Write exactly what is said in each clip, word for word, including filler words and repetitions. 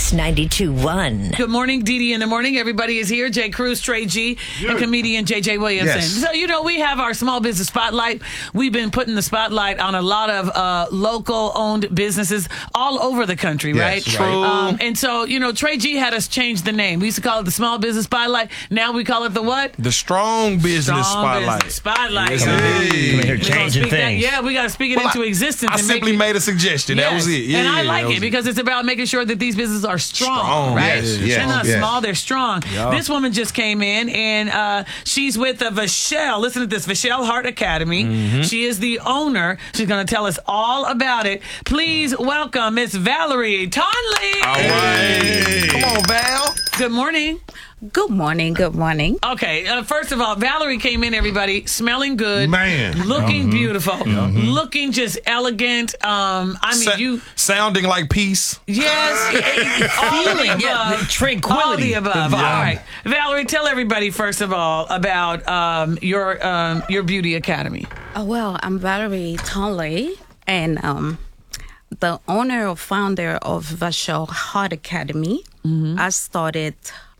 Mix ninety-two point one. Good morning, Dee Dee in the morning. Everybody is here. Jay Cruz, Trey G, Yeah. and comedian J J Williamson. Yes. So, you know, we have our small business spotlight. We've been putting the spotlight on a lot of uh, local owned businesses all over the country, Yes, right? true. Um, and so, you know, Trey G had us change the name. We used to call it the small business spotlight. Now we call it the what? The Strong Business Strong Spotlight. Business Spotlight. Yes, So indeed. Come in here we're gonna changing speak that- things. yeah, we got to speak it Well, into I- existence. I and make simply it- made a suggestion. That Yes. was it. Yeah, and I yeah, like that was it because it's about making sure that these businesses are strong, Strong, right? yes, yes, they're not yes. small, they're strong. Yeah. This woman just came in and uh, she's with uh, Vachelle. Listen to this, Vachelle Hart Academy. Mm-hmm. She is the owner. She's going to tell us all about it. Please welcome Miss Valerie Tonley. All right. Come on, Val. Good morning. Good morning. Good morning. Okay, uh, first of all, Valerie came in, everybody, smelling good, Man. looking beautiful, looking just elegant. Um, I mean, Sa- you, sounding like peace. yes, all of the Feeling, yeah, above. tranquility. All the above. Yeah. All right, Valerie, tell everybody first of all about um, your um, your beauty academy. Uh, well, I'm Valerie Tonley, and um, the owner or founder of Vachelle Hart Academy. I started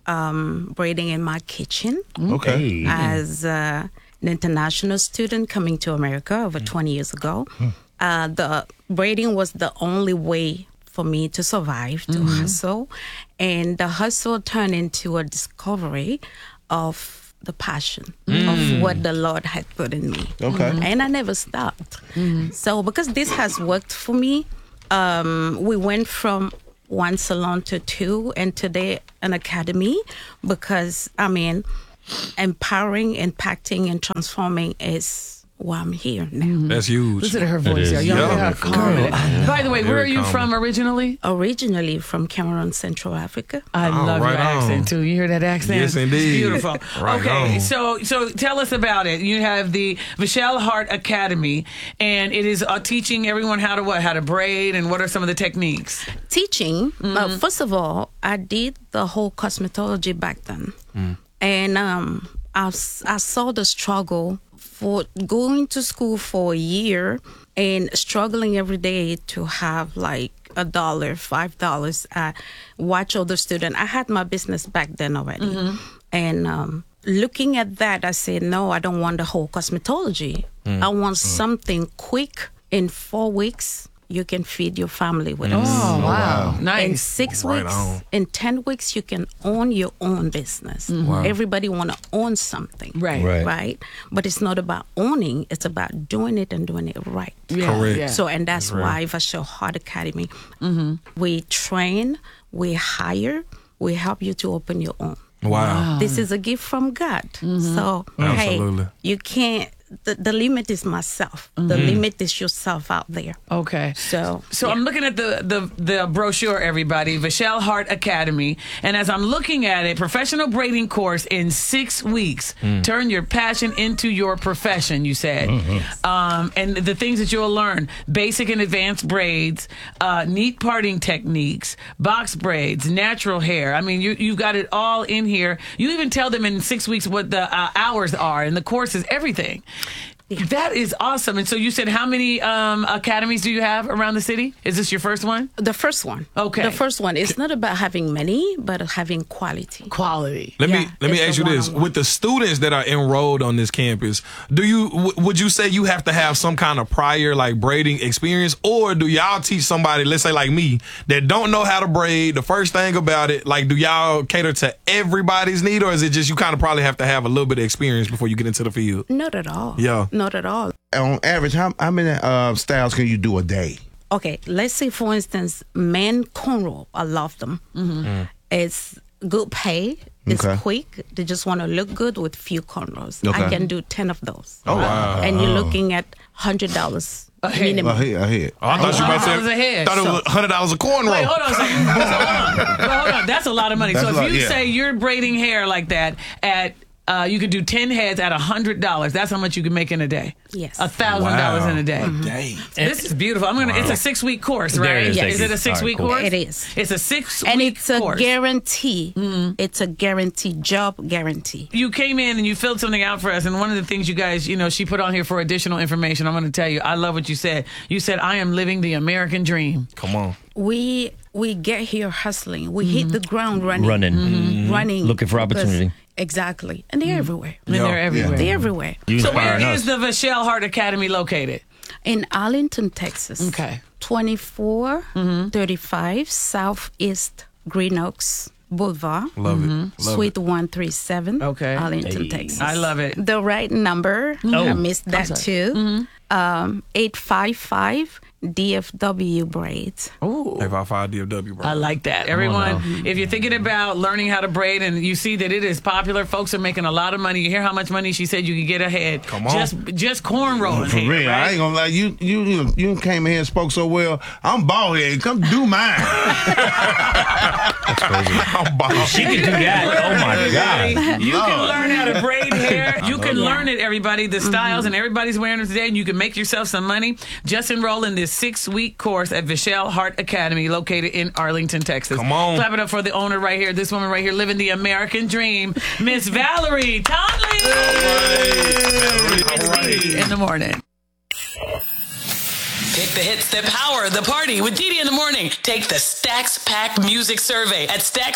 um, braiding in my kitchen Okay. as uh, an international student coming to America over twenty years ago. Uh, the braiding was the only way for me to survive, to hustle. And the hustle turned into a discovery of the passion of what the Lord had put in me. Okay. And I never stopped. So because this has worked for me, um, we went from one salon to two, and today an academy, because, I mean, empowering, impacting, and transforming is why I'm here now. That's huge. Listen to her voice, y'all. is. Y'all Yeah. hear her calm. By the way, where are Very you calm. from originally? Originally from Cameroon, Central Africa. I Oh, love right your on. accent too. You hear that accent? Yes, indeed. It's beautiful. Right okay, on. so so tell us about it. You have the Vachelle Hart Academy, and it is uh, teaching everyone how to what, how to braid, and what are some of the techniques? Teaching, but first of all, I did the whole cosmetology back then. And um, I, s- I saw the struggle for going to school for a year and struggling every day to have like a dollar, five dollars. I watch other students. I had my business back then already. And um, looking at that, I said, no, I don't want the whole cosmetology. I want something quick. In four weeks, you can feed your family with it. Oh wow, In nice. six Right weeks, on. in ten weeks, you can own your own business. Everybody want to own something, Right. Right. right? But it's not about owning; it's about doing it and doing it right. Yeah, Correct. yeah. So, and that's why Vachelle Hart Academy. We train, we hire, we help you to open your own. Wow. This is a gift from God. So, Absolutely. hey, you can't. The, the limit is myself. The limit is yourself out there. Okay. So, So yeah. I'm looking at the, the the brochure, everybody, Vachelle Hart Academy, and as I'm looking at it, professional braiding course in six weeks. Turn your passion into your profession, you said. Um, and the things that you'll learn: basic and advanced braids, uh, neat parting techniques, box braids, natural hair. I mean, you you've got it all in here. You even tell them in six weeks what the uh, hours are and the courses, everything. That is awesome. And so you said, how many um, academies do you have around the city? Is this your first one? The first one. Okay. The first one. It's not about having many, but having quality. Quality. Let me Yeah, let me it's ask the you this: one-on-one. with the students that are enrolled on this campus, do you w- would you say you have to have some kind of prior like braiding experience, or do y'all teach somebody, let's say like me, that don't know how to braid? The first thing about it, like, do y'all cater to everybody's need, or is it just you kind of probably have to have a little bit of experience before you get into the field? Not at all. Yeah. Not at all. On average, how, how many uh, styles can you do a day? Okay, let's say for instance, men cornrow. I love them. It's good pay. It's Okay. quick. They just want to look good with few cornrows. Okay. I can do ten of those. Oh, wow. And you're looking at hundred dollars head. minimum. Ahead, ahead. Oh, I thought you might $100 a say head. thought it was hundred dollars a cornrow. Wait, hold on a second. So, hold on. But hold on. That's a lot of money. That's so a if lot, you yeah. say you're braiding hair like that at uh, you could do ten heads at one hundred dollars. That's how much you can make in a day. Yes. one thousand dollars in a day. Dang. This is beautiful. I'm gonna. It's a six week course, There right? it is. Yes. Is it a six week All right, course? cool. It is. It's a six And week it's a course. guarantee. It's a guarantee, job guarantee. You came in and you filled something out for us, and one of the things you guys, you know, she put on here for additional information. I'm going to tell you, I love what you said. You said, "I am living the American dream." Come on. We we get here hustling. We hit the ground running. Running. Mhm. Running. Looking for because- opportunity. Exactly. And they're everywhere. And they're everywhere. They're everywhere. You So where inspiring is us. the Vachelle Hart Academy located? In Arlington, Texas. Okay. twenty-four thirty-five Southeast Green Oaks Boulevard. Love it. Love Suite one three seven. Okay. Arlington, Hey. Texas. I love it. The right number. I missed that too. Um, eight five five D F W braids. Ooh. F I five D F W, bro. I like that. Everyone, if you're thinking about learning how to braid and you see that it is popular, folks are making a lot of money. You hear how much money she said you could get ahead. Come on. Just just cornrolling. For hair, real, I right? ain't gonna lie. You you you you came in here and spoke so well. I'm bald head. Come do mine. I'm bald. She can do that. Oh my God. You can Lord. learn how to braid hair. You can learn it, everybody, the styles, and everybody's wearing them today, and you can make yourself some money. Just enroll in this six-week course at Vachelle Hart Academy, located in Arlington, Texas. Come on. Clap it up for the owner right here, this woman right here, living the American dream, Miss Valerie Conley. It's Dee in the morning. Pick the hits that power the party with Dee Dee in the morning. Take the Stacks Pack Music Survey at stacks